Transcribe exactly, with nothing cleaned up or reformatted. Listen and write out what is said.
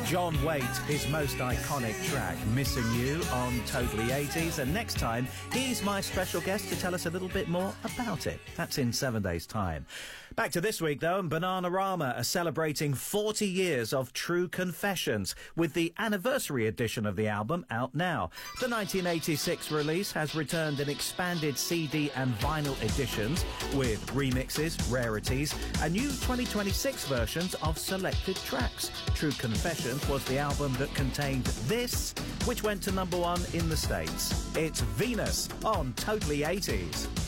John Waite, his most iconic track, Missing You, on Totally eighties. And next time, he's my special guest to tell us a little bit more about it. That's in seven days' time. Back to this week, though, and Bananarama are celebrating forty years of True Confessions, with the anniversary edition of the album out now. The nineteen eighty-six release has returned in expanded C D and vinyl editions, with remixes, rarities, and new twenty twenty-six versions of selected tracks. True Confessions was the album that contained this, which went to number one in the States. It's Venus on Totally eighties.